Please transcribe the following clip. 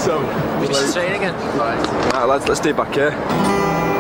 So, Let's try it again. right, lads, let's do it back here.